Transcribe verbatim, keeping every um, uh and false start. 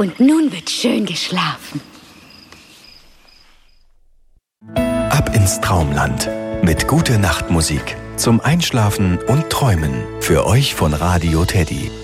Und nun wird schön geschlafen. Ab ins Traumland mit Gute-Nacht-Musik zum Einschlafen und Träumen. Für euch von Radio Teddy.